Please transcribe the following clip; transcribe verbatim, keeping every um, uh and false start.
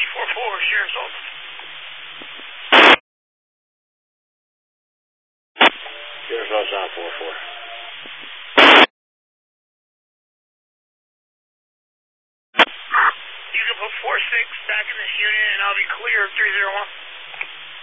four four, Sheriff's Office. Sheriff's Office on four four. You can put four six back in this unit and I'll be clear of three zero one.